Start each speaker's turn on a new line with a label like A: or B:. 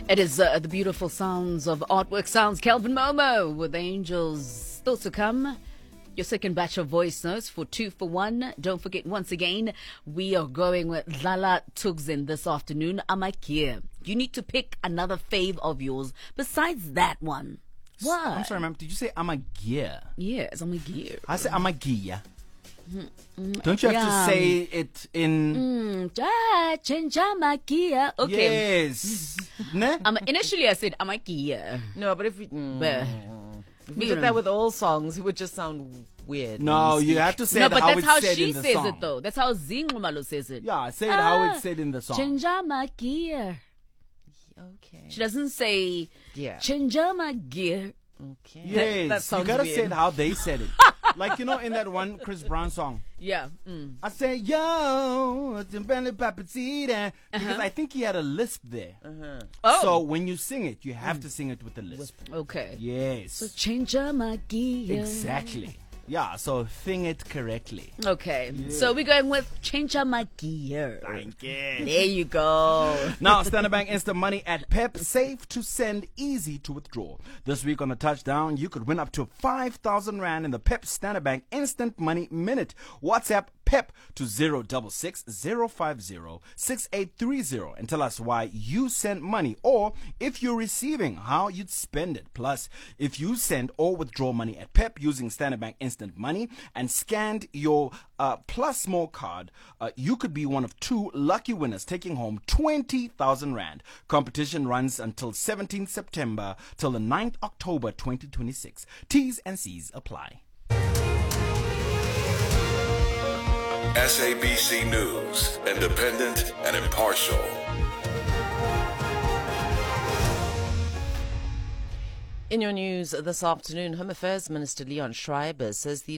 A: It is the beautiful sounds of Artwork Sounds. Kelvin Momo with Angels still to come. Your second batch of voice notes for 2 for 1. Don't forget, once again, we are going with Lala Tugzin this afternoon. Amakia. You need to pick another fave of yours besides that one. What?
B: I'm sorry, ma'am. Did you say Amagia?
A: Yes, Amakia.
B: I said Amagia. Don't you have to say it in...
A: Amakia. Okay.
B: Yes. Ne?
A: Initially, I said Amakia.
C: No, but if we did that with all songs, it would just sound weird.
B: No, you have to say
A: No,
B: it
A: but
B: how
A: that's
B: it's
A: how
B: said
A: she
B: in the
A: says
B: song.
A: it, though. That's how Zingumalo says it.
B: Yeah, say it how it's said in the song.
A: Chenjamakia.
C: Okay.
A: She doesn't say
C: Yeah.
A: Chenjamagia.
C: Okay.
B: Yes,
C: That
B: you
C: sounds
B: gotta
C: weird.
B: say it how they said it. Like, you know, in that one Chris Brown song.
A: Yeah.
B: I say, yo, it's in belly papacita. Because I think he had a lisp there.
A: Oh.
B: So when you sing it, you have to sing it with a lisp.
A: Okay.
B: Yes.
A: So Chenjamagia.
B: Exactly. Yeah, so sing it correctly.
A: Okay. So we're going with Chenjamagia.
B: Thank you.
A: There you go.
B: Now, Standard Bank Instant Money at PEP. Safe to send, easy to withdraw. This week on the Touchdown, you could win up to 5,000 Rand in the PEP Standard Bank Instant Money Minute. WhatsApp PEP to 066 050 6830 and tell us why you sent money, or if you're receiving, how you'd spend it. Plus, if you send or withdraw money at PEP using Standard Bank Instant Money and scanned your Plus More card, you could be one of 2 lucky winners taking home 20,000 Rand. Competition runs until 17th September till the 9th October 2026. T's and C's apply.
D: SABC News, independent and impartial.
C: In your news this afternoon, Home Affairs Minister Leon Schreiber says the